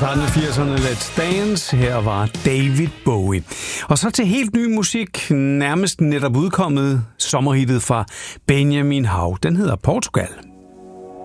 starten af 80'erne, Let's Dance. Her var David Bowie. Og så til helt ny musik, nærmest netop udkommet sommerhittet fra Benjamin Hav. Den hedder Portugal.